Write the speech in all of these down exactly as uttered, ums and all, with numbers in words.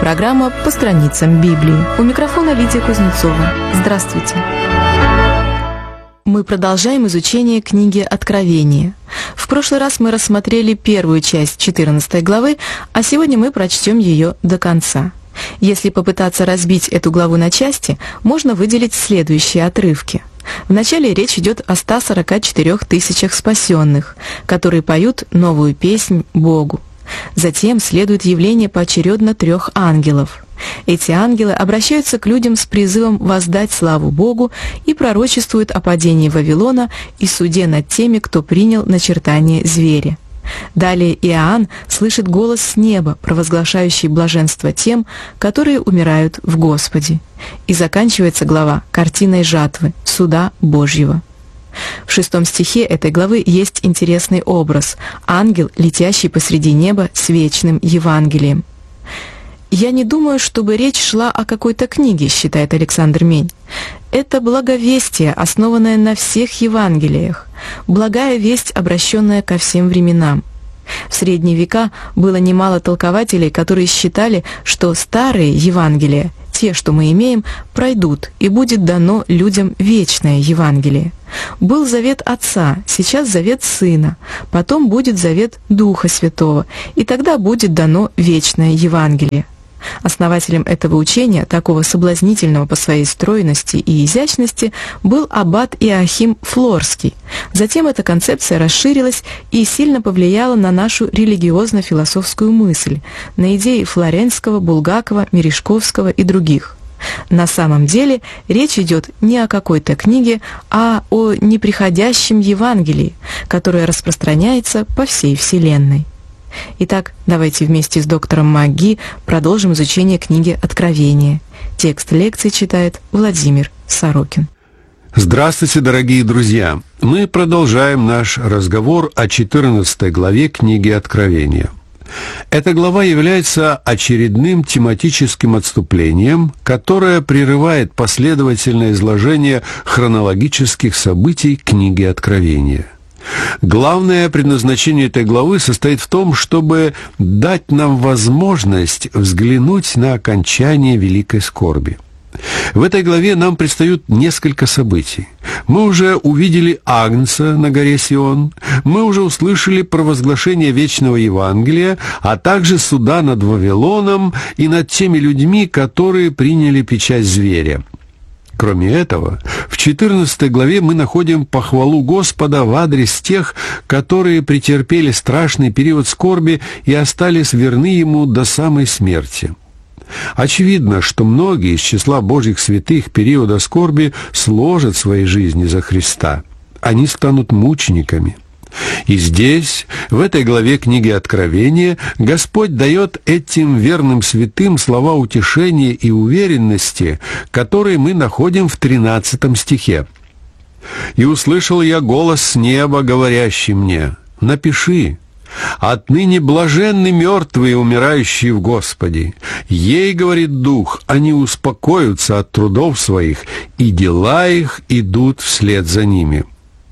программа «По страницам Библии». У микрофона Лидия Кузнецова. Здравствуйте. Мы продолжаем изучение книги Откровения. В прошлый раз мы рассмотрели первую часть четырнадцатой главы, а сегодня мы прочтем ее до конца. Если попытаться разбить эту главу на части, можно выделить следующие отрывки. Вначале речь идет о ста сорока четырёх тысячах спасенных, которые поют новую песнь Богу. Затем следует явление поочередно трех ангелов. Эти ангелы обращаются к людям с призывом воздать славу Богу и пророчествуют о падении Вавилона и суде над теми, кто принял начертание зверя. Далее Иоанн слышит голос с неба, провозглашающий блаженство тем, которые умирают в Господе. И заканчивается глава картиной жатвы, суда Божьего. В шестом стихе этой главы есть интересный образ – ангел, летящий посреди неба с вечным Евангелием. «Я не думаю, чтобы речь шла о какой-то книге», считает Александр Мень. «Это благовестие, основанное на всех Евангелиях, благая весть, обращенная ко всем временам». В средние века было немало толкователей, которые считали, что старые Евангелия, те, что мы имеем, пройдут, и будет дано людям вечное Евангелие. Был завет Отца, сейчас завет Сына, потом будет завет Духа Святого, и тогда будет дано вечное Евангелие. Основателем этого учения, такого соблазнительного по своей стройности и изящности, был аббат Иоахим Флорский. Затем эта концепция расширилась и сильно повлияла на нашу религиозно-философскую мысль, на идеи Флоренского, Булгакова, Мережковского и других. На самом деле речь идет не о какой-то книге, а о неприходящем Евангелии, которое распространяется по всей Вселенной. Итак, давайте вместе с доктором МакГи продолжим изучение книги Откровения. Текст лекции читает Владимир Сорокин. Здравствуйте, дорогие друзья! Мы продолжаем наш разговор о четырнадцатой главе книги Откровения. Эта глава является очередным тематическим отступлением, которое прерывает последовательное изложение хронологических событий книги Откровения. Главное предназначение этой главы состоит в том, чтобы дать нам возможность взглянуть на окончание великой скорби. В этой главе нам предстают несколько событий. Мы уже увидели Агнца на горе Сион, мы уже услышали провозглашение вечного Евангелия, а также суда над Вавилоном и над теми людьми, которые приняли печать зверя. Кроме этого, в четырнадцатой главе мы находим похвалу Господа в адрес тех, которые претерпели страшный период скорби и остались верны Ему до самой смерти. Очевидно, что многие из числа Божьих святых периода скорби сложат свои жизни за Христа. Они станут мучениками. И здесь, в этой главе книги Откровения, Господь дает этим верным святым слова утешения и уверенности, которые мы находим в тринадцатом стихе. «И услышал я голос с неба, говорящий мне: напиши, отныне блаженны мертвые, умирающие в Господе. Ей, говорит Дух, они успокоятся от трудов своих, и дела их идут вслед за ними».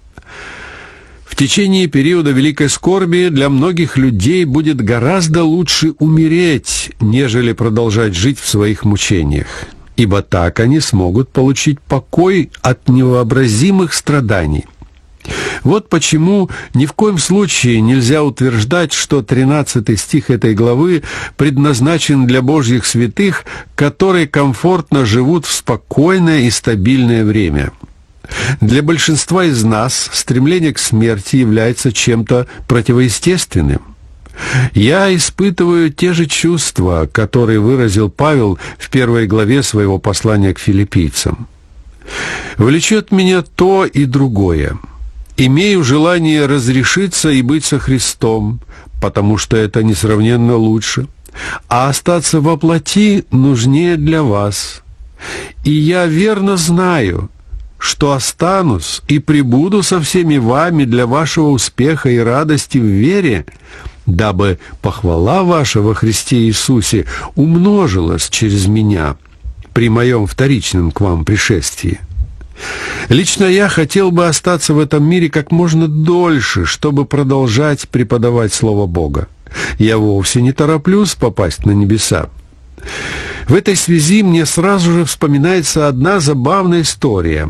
В течение периода великой скорби для многих людей будет гораздо лучше умереть, нежели продолжать жить в своих мучениях, ибо так они смогут получить покой от невообразимых страданий. Вот почему ни в коем случае нельзя утверждать, что тринадцатый стих этой главы предназначен для Божьих святых, которые комфортно живут в спокойное и стабильное время. Для большинства из нас стремление к смерти является чем-то противоестественным. Я испытываю те же чувства, которые выразил Павел в первой главе своего послания к филиппийцам. «Влечет меня то и другое. Имею желание разрешиться и быть со Христом, потому что это несравненно лучше, а остаться во плоти нужнее для вас. И я верно знаю, что останусь и пребуду со всеми вами для вашего успеха и радости в вере, дабы похвала ваша во Христе Иисусе умножилась через меня при моем вторичном к вам пришествии. Лично я хотел бы остаться в этом мире как можно дольше, чтобы продолжать преподавать Слово Бога. Я вовсе не тороплюсь попасть на небеса. В этой связи мне сразу же вспоминается одна забавная история.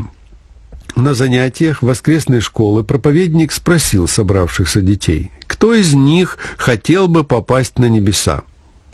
На занятиях воскресной школы проповедник спросил собравшихся детей, кто из них хотел бы попасть на небеса.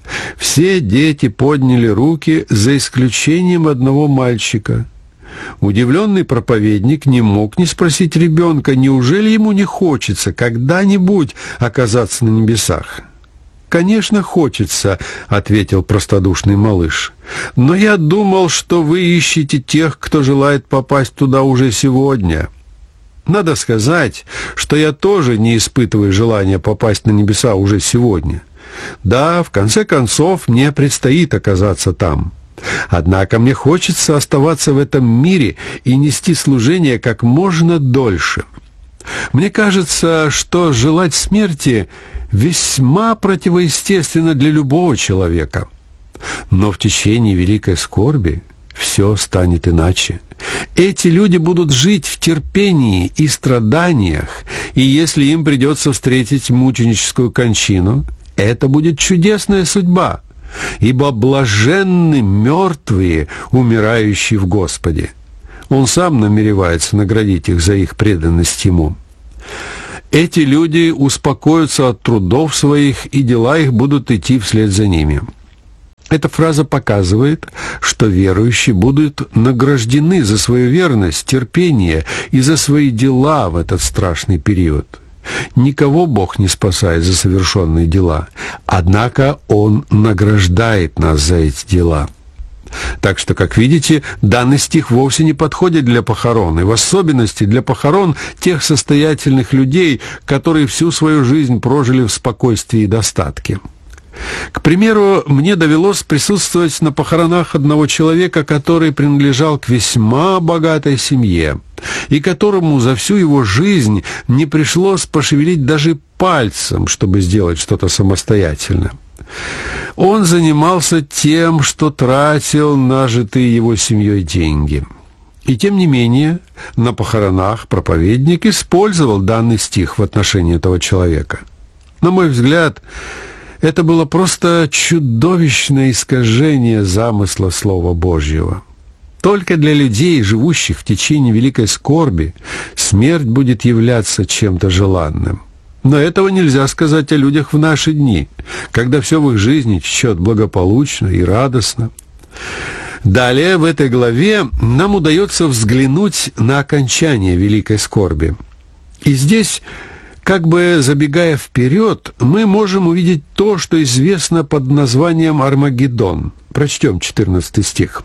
Все дети подняли руки, за исключением одного мальчика. Удивленный проповедник не мог не спросить ребенка, неужели ему не хочется когда-нибудь оказаться на небесах. «Конечно, хочется», — ответил простодушный малыш. «Но я думал, что вы ищете тех, кто желает попасть туда уже сегодня». Надо сказать, что я тоже не испытываю желания попасть на небеса уже сегодня. Да, в конце концов, мне предстоит оказаться там. Однако мне хочется оставаться в этом мире и нести служение как можно дольше. Мне кажется, что желать смерти весьма противоестественно для любого человека. Но в течение великой скорби все станет иначе. Эти люди будут жить в терпении и страданиях, и если им придется встретить мученическую кончину, это будет чудесная судьба, ибо блаженны мертвые, умирающие в Господе. Он сам намеревается наградить их за их преданность Ему. Эти люди успокоятся от трудов своих, и дела их будут идти вслед за ними. Эта фраза показывает, что верующие будут награждены за свою верность, терпение и за свои дела в этот страшный период. Никого Бог не спасает за совершенные дела, однако Он награждает нас за эти дела. Так что, как видите, данный стих вовсе не подходит для похорон, и в особенности для похорон тех состоятельных людей, которые всю свою жизнь прожили в спокойствии и достатке. К примеру, мне довелось присутствовать на похоронах одного человека, который принадлежал к весьма богатой семье, и которому за всю его жизнь не пришлось пошевелить даже пальцем, чтобы сделать что-то самостоятельно. Он занимался тем, что тратил нажитые его семьей деньги. И тем не менее, на похоронах проповедник использовал данный стих в отношении этого человека. На мой взгляд, это было просто чудовищное искажение замысла Слова Божьего. Только для людей, живущих в течение великой скорби, смерть будет являться чем-то желанным. Но этого нельзя сказать о людях в наши дни, когда все в их жизни течет благополучно и радостно. Далее в этой главе нам удается взглянуть на окончание великой скорби. И здесь, как бы забегая вперед, мы можем увидеть то, что известно под названием Армагеддон. Прочтем четырнадцатый стих.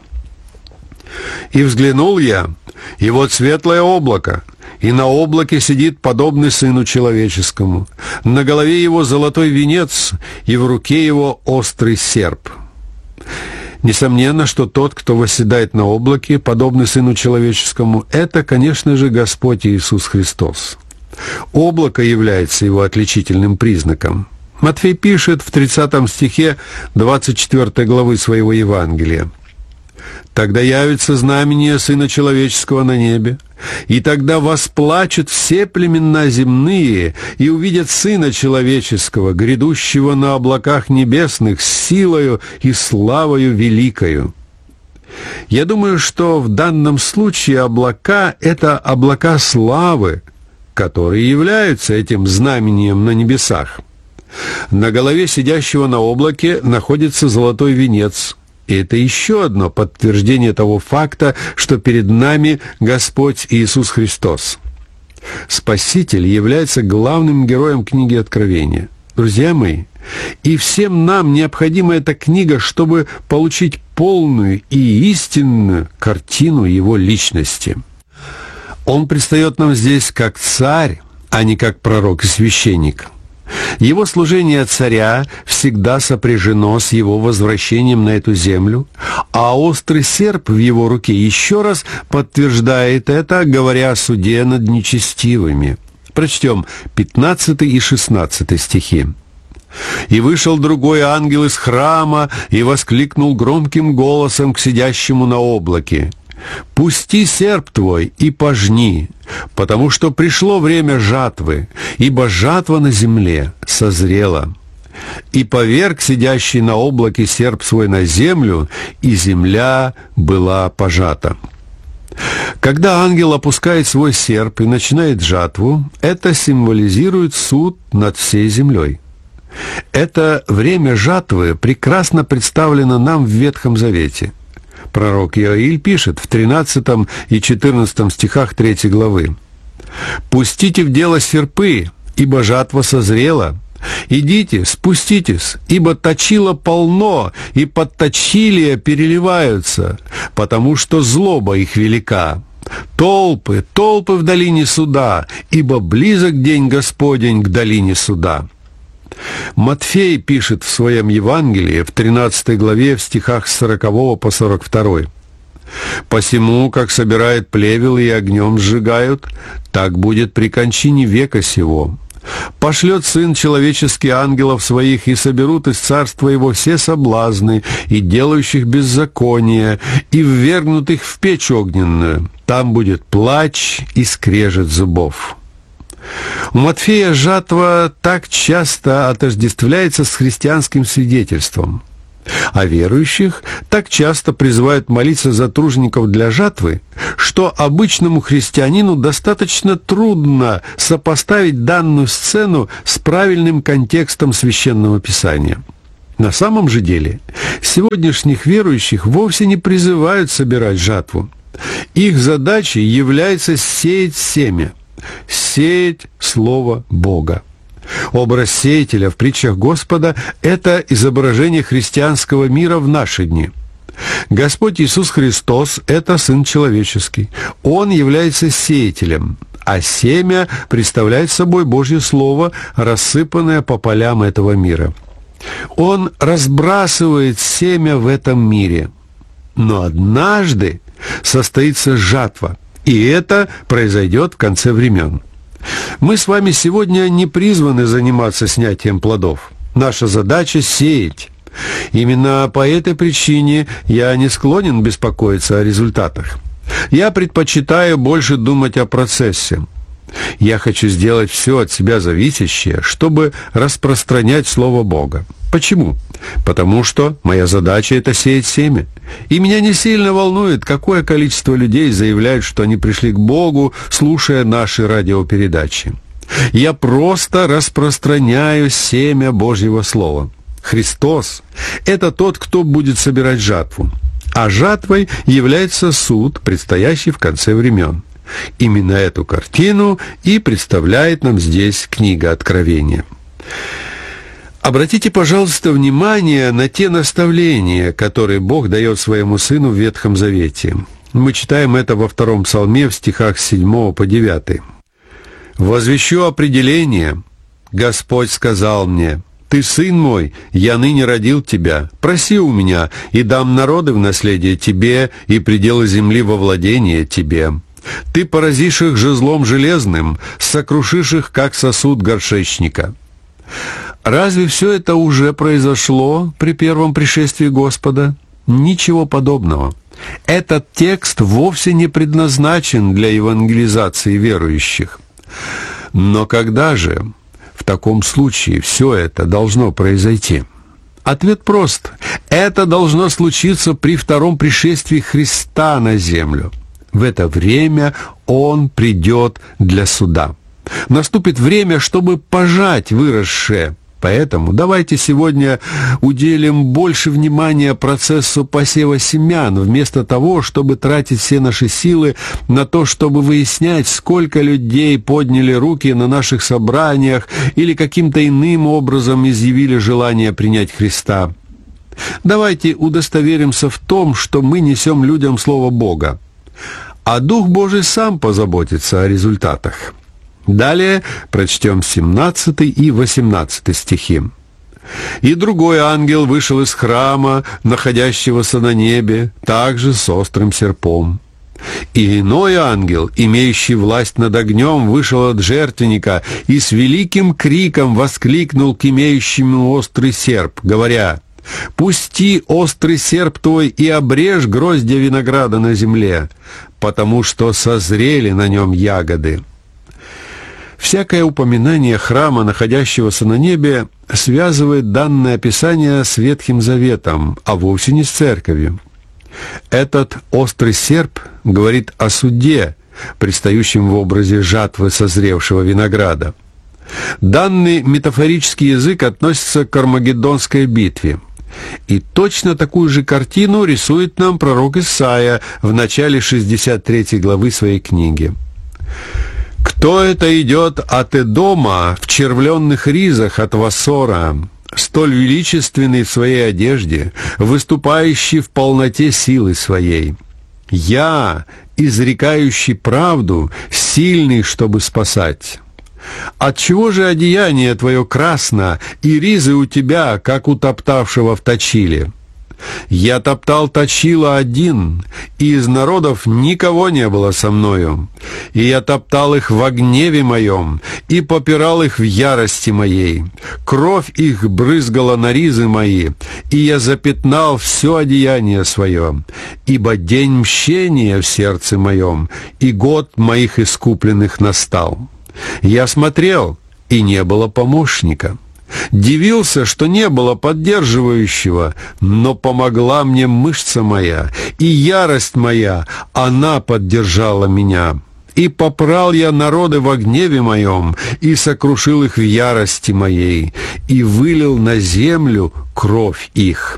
«И взглянул я, и вот светлое облако, и на облаке сидит подобный Сыну Человеческому, на голове его золотой венец, и в руке его острый серп». Несомненно, что тот, кто восседает на облаке, подобный Сыну Человеческому, это, конечно же, Господь Иисус Христос. Облако является его отличительным признаком. Матфей пишет в тридцатом стихе двадцать четвёртой главы своего Евангелия: «Тогда явится знамение Сына Человеческого на небе, и тогда восплачут все племена земные, и увидят Сына Человеческого, грядущего на облаках небесных с силою и славою великою». Я думаю, что в данном случае облака — это облака славы, которые являются этим знамением на небесах. На голове сидящего на облаке находится золотой венец. И это еще одно подтверждение того факта, что перед нами Господь Иисус Христос. Спаситель является главным героем книги Откровения. Друзья мои, и всем нам необходима эта книга, чтобы получить полную и истинную картину Его личности. Он предстает нам здесь как царь, а не как пророк и священник. Его служение царя всегда сопряжено с его возвращением на эту землю, а острый серп в его руке еще раз подтверждает это, говоря о суде над нечестивыми. Прочтем пятнадцатый и шестнадцатый стихи. «И вышел другой ангел из храма и воскликнул громким голосом к сидящему на облаке: «Пусти серп твой и пожни, потому что пришло время жатвы, ибо жатва на земле созрела». И поверг сидящий на облаке серп свой на землю, и земля была пожата». Когда ангел опускает свой серп и начинает жатву, это символизирует суд над всей землей. Это время жатвы прекрасно представлено нам в Ветхом Завете. Пророк Иоиль пишет в тринадцатом и четырнадцатом стихах третьей главы: «Пустите в дело серпы, ибо жатва созрела. Идите, спуститесь, ибо точила полно, и подточилия переливаются, потому что злоба их велика. Толпы, толпы в долине суда, ибо близок день Господень к долине суда». Матфей пишет в своем Евангелии в тринадцатой главе в стихах с сорокового по сорок второй: «Посему, как собирают плевел и огнем сжигают, так будет при кончине века сего. Пошлет Сын Человеческий ангелов своих, и соберут из царства его все соблазны и делающих беззаконие, и ввергнут их в печь огненную. Там будет плач и скрежет зубов». У Матфея жатва так часто отождествляется с христианским свидетельством, а верующих так часто призывают молиться за тружеников для жатвы, что обычному христианину достаточно трудно сопоставить данную сцену с правильным контекстом Священного Писания. На самом же деле, сегодняшних верующих вовсе не призывают собирать жатву. Их задачей является сеять семя, сеять Слово Бога. Образ сеятеля в притчах Господа – это изображение христианского мира в наши дни. Господь Иисус Христос – это Сын Человеческий. Он является сеятелем, а семя представляет собой Божье Слово, рассыпанное по полям этого мира. Он разбрасывает семя в этом мире. Но однажды состоится жатва, и это произойдет в конце времен. Мы с вами сегодня не призваны заниматься снятием плодов. Наша задача – сеять. Именно по этой причине я не склонен беспокоиться о результатах. Я предпочитаю больше думать о процессе. Я хочу сделать все от себя зависящее, чтобы распространять Слово Бога. Почему? Потому что моя задача – это сеять семя. И меня не сильно волнует, какое количество людей заявляют, что они пришли к Богу, слушая наши радиопередачи. Я просто распространяю семя Божьего Слова. Христос – это тот, кто будет собирать жатву. А жатвой является суд, предстоящий в конце времен. Именно эту картину и представляет нам здесь книга Откровения. Обратите, пожалуйста, внимание на те наставления, которые Бог дает своему Сыну в Ветхом Завете. Мы читаем это во втором псалме в стихах с седьмого по девятый. «Возвещу определение. Господь сказал мне: Ты, сын мой, я ныне родил тебя. Проси у меня, и дам народы в наследие тебе, и пределы земли во владение тебе. Ты поразишь их жезлом железным, сокрушишь их, как сосуд горшечника». Разве все это уже произошло при первом пришествии Господа? Ничего подобного. Этот текст вовсе не предназначен для евангелизации верующих. Но когда же в таком случае все это должно произойти? Ответ прост. Это должно случиться при втором пришествии Христа на землю. В это время Он придет для суда. Наступит время, чтобы пожать выросшее. Поэтому давайте сегодня уделим больше внимания процессу посева семян, вместо того, чтобы тратить все наши силы на то, чтобы выяснять, сколько людей подняли руки на наших собраниях или каким-то иным образом изъявили желание принять Христа. Давайте удостоверимся в том, что мы несем людям Слово Бога, а Дух Божий сам позаботится о результатах. Далее прочтем семнадцатый и восемнадцатый стихи. «И другой ангел вышел из храма, находящегося на небе, также с острым серпом. И иной ангел, имеющий власть над огнем, вышел от жертвенника и с великим криком воскликнул к имеющему острый серп, говоря: «Пусти острый серп твой и обрежь гроздья винограда на земле, потому что созрели на нем ягоды». Всякое упоминание храма, находящегося на небе, связывает данное описание с Ветхим Заветом, а вовсе не с церковью. Этот острый серп говорит о суде, предстающем в образе жатвы созревшего винограда. Данный метафорический язык относится к Армагеддонской битве. И точно такую же картину рисует нам пророк Исаия в начале шестьдесят третьей главы своей книги. «Кто это идет от Эдома в червленных ризах от Вассора, столь величественный в своей одежде, выступающий в полноте силы своей? Я, изрекающий правду, сильный, чтобы спасать. Отчего же одеяние твое красно, и ризы у тебя, как у топтавшего в точиле? Я топтал точило один, и из народов никого не было со мною. И я топтал их во гневе моем, и попирал их в ярости моей. Кровь их брызгала на ризы мои, и я запятнал все одеяние свое. Ибо день мщения в сердце моем, и год моих искупленных настал. Я смотрел, и не было помощника. Дивился, что не было поддерживающего, но помогла мне мышца моя, и ярость моя, она поддержала меня. И попрал я народы во гневе моем, и сокрушил их в ярости моей, и вылил на землю кровь их».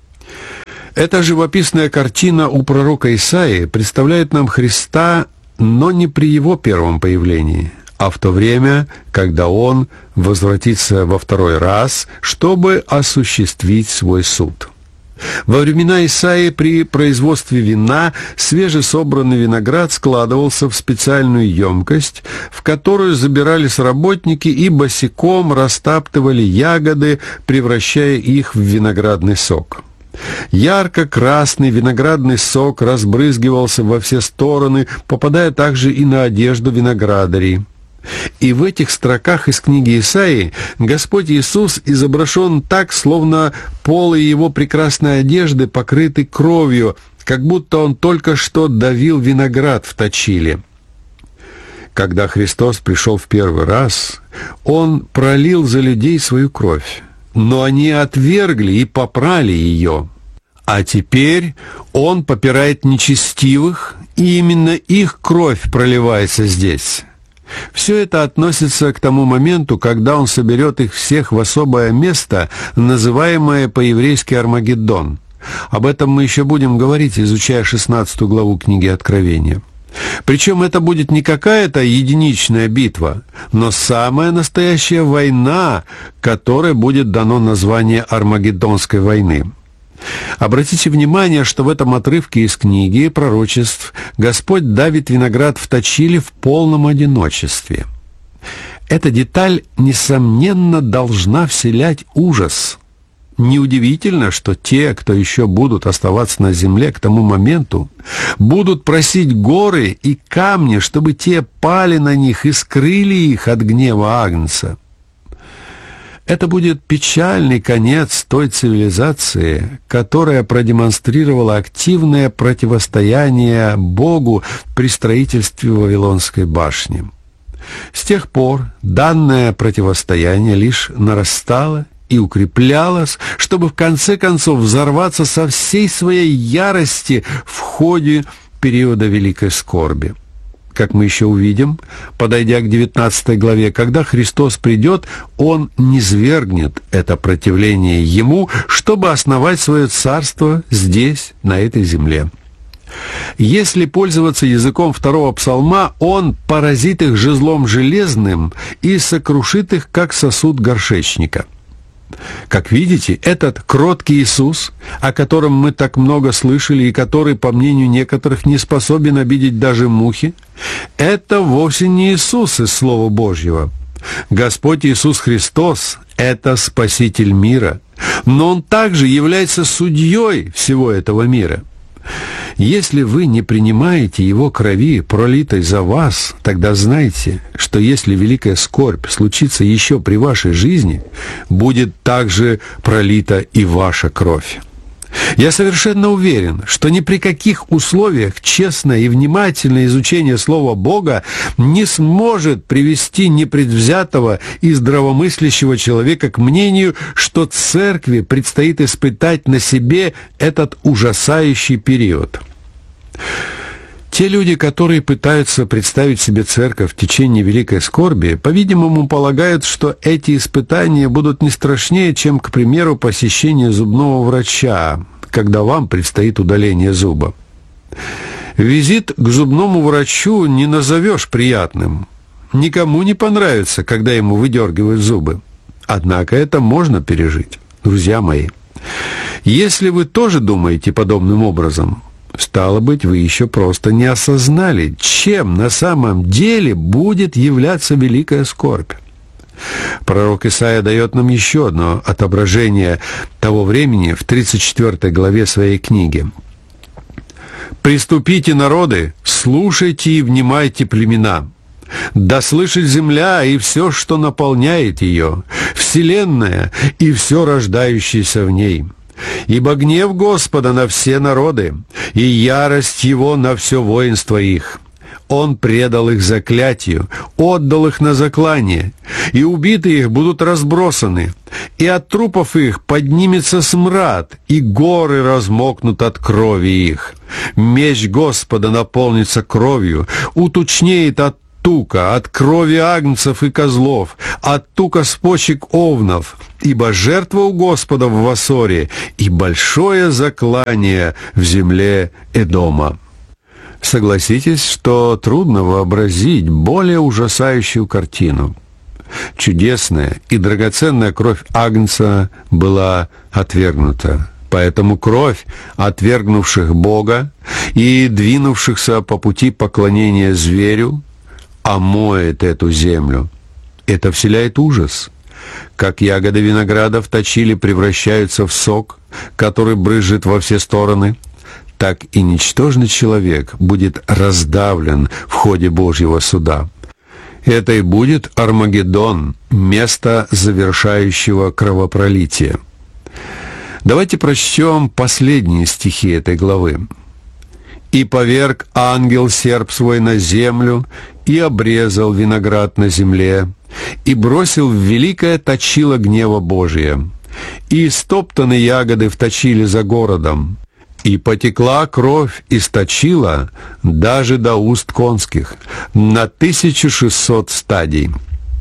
Эта живописная картина у пророка Исаии представляет нам Христа, но не при его первом появлении, а в то время, когда он возвратится во второй раз, чтобы осуществить свой суд. Во времена Исаии при производстве вина свежесобранный виноград складывался в специальную емкость, в которую забирались работники и босиком растаптывали ягоды, превращая их в виноградный сок. Ярко-красный виноградный сок разбрызгивался во все стороны, попадая также и на одежду виноградарей. И в этих строках из книги Исаии Господь Иисус изображен так, словно полы его прекрасной одежды покрыты кровью, как будто он только что давил виноград в точиле. Когда Христос пришел в первый раз, он пролил за людей свою кровь, но они отвергли и попрали ее. А теперь он попирает нечестивых, и именно их кровь проливается здесь. Все это относится к тому моменту, когда он соберет их всех в особое место, называемое по-еврейски Армагеддон. Об этом мы еще будем говорить, изучая шестнадцатую главу книги Откровения. Причем это будет не какая-то единичная битва, но самая настоящая война, которой будет дано название Армагеддонской войны. Обратите внимание, что в этом отрывке из книги пророчеств Господь давит виноград в точиле в полном одиночестве. Эта деталь, несомненно, должна вселять ужас. Неудивительно, что те, кто еще будут оставаться на земле к тому моменту, будут просить горы и камни, чтобы те пали на них и скрыли их от гнева Агнца. Это будет печальный конец той цивилизации, которая продемонстрировала активное противостояние Богу при строительстве Вавилонской башни. С тех пор данное противостояние лишь нарастало и укреплялось, чтобы в конце концов взорваться со всей своей ярости в ходе периода Великой Скорби. Как мы еще увидим, подойдя к девятнадцатой главе, когда Христос придет, Он низвергнет это противление Ему, чтобы основать свое царство здесь, на этой земле. Если пользоваться языком второго псалма, Он поразит их жезлом железным и сокрушит их, как сосуд горшечника. Как видите, этот кроткий Иисус, о котором мы так много слышали и который, по мнению некоторых, не способен обидеть даже мухи, это вовсе не Иисус из Слова Божьего. Господь Иисус Христос – это Спаситель мира, но Он также является судьей всего этого мира. Если вы не принимаете Его крови, пролитой за вас, тогда знайте, что если великая скорбь случится еще при вашей жизни, будет также пролита и ваша кровь. Я совершенно уверен, что ни при каких условиях честное и внимательное изучение Слова Бога не сможет привести непредвзятого и здравомыслящего человека к мнению, что церкви предстоит испытать на себе этот ужасающий период. Те люди, которые пытаются представить себе церковь в течение великой скорби, по-видимому, полагают, что эти испытания будут не страшнее, чем, к примеру, посещение зубного врача, когда вам предстоит удаление зуба. Визит к зубному врачу не назовешь приятным. Никому не понравится, когда ему выдергивают зубы. Однако это можно пережить, друзья мои. Если вы тоже думаете подобным образом, стало быть, вы еще просто не осознали, чем на самом деле будет являться великая скорбь. Пророк Исаия дает нам еще одно отображение того времени в тридцать четвёртой главе своей книги. «Приступите, народы, слушайте и внимайте племена. Да слышит земля и все, что наполняет ее, вселенная и все рождающееся в ней. Ибо гнев Господа на все народы, и ярость Его на все воинство их. Он предал их заклятию, отдал их на заклание, и убитые их будут разбросаны, и от трупов их поднимется смрад, и горы размокнут от крови их. Меч Господа наполнится кровью, утучнеет от тука, от крови агнцев и козлов, от тука с почек овнов, ибо жертва у Господа в Вассоре и большое заклание в земле Эдома». Согласитесь, что трудно вообразить более ужасающую картину. Чудесная и драгоценная кровь агнца была отвергнута. Поэтому кровь отвергнувших Бога и двинувшихся по пути поклонения зверю омоет эту землю. Это вселяет ужас. Как ягоды винограда в точиле превращаются в сок, который брызжет во все стороны, так и ничтожный человек будет раздавлен в ходе Божьего суда. Это и будет Армагеддон, место завершающего кровопролития. Давайте прочтем последние стихи этой главы. «И поверг ангел серп свой на землю, и обрезал виноград на земле, и бросил в великое точило гнева Божия, и истоптаны ягоды в точиле за городом, и потекла кровь из точила даже до уст конских, на тысячу шестьсот стадий».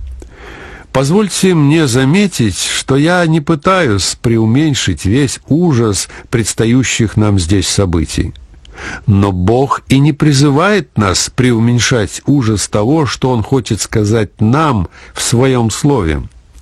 Позвольте мне заметить, что я не пытаюсь преуменьшить весь ужас предстающих нам здесь событий. Но Бог и не призывает нас преуменьшать ужас того, что Он хочет сказать нам в Своем Слове.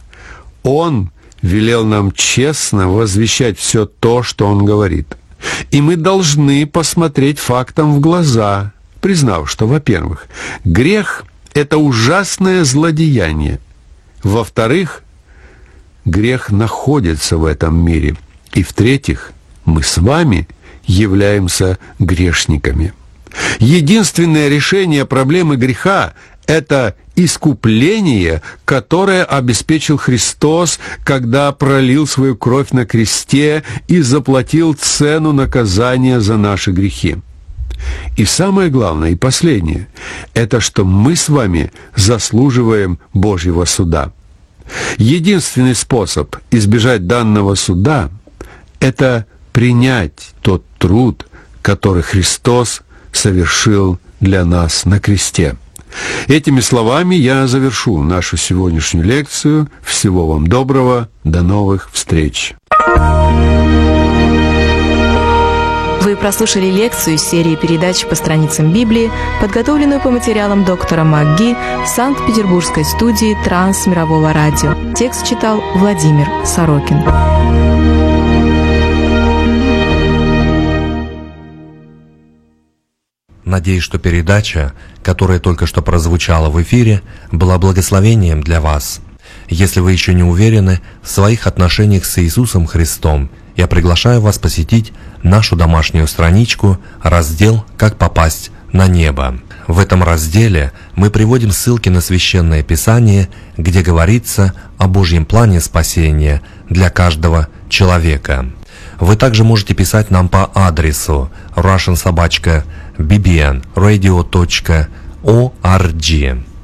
Он велел нам честно возвещать все то, что Он говорит. И мы должны посмотреть фактам в глаза, признав, что, во-первых, грех — это ужасное злодеяние. Во-вторых, грех находится в этом мире. И в-третьих, мы с вами являемся грешниками. Единственное решение проблемы греха — это искупление, которое обеспечил Христос, когда пролил свою кровь на кресте и заплатил цену наказания за наши грехи. И самое главное, и последнее, это что мы с вами заслуживаем Божьего суда. Единственный способ избежать данного суда — это принять тот труд, который Христос совершил для нас на кресте. Этими словами я завершу нашу сегодняшнюю лекцию. Всего вам доброго, до новых встреч. Вы прослушали лекцию из серии передач по страницам Библии, подготовленную по материалам доктора МакГи в Санкт-Петербургской студии Трансмирового радио. Текст читал Владимир Сорокин. Надеюсь, что передача, которая только что прозвучала в эфире, была благословением для вас. Если вы еще не уверены в своих отношениях с Иисусом Христом, я приглашаю вас посетить нашу домашнюю страничку, раздел «Как попасть на небо». В этом разделе мы приводим ссылки на Священное Писание, где говорится о Божьем плане спасения для каждого человека. Вы также можете писать нам по адресу russian собака би би эн радио точка орг.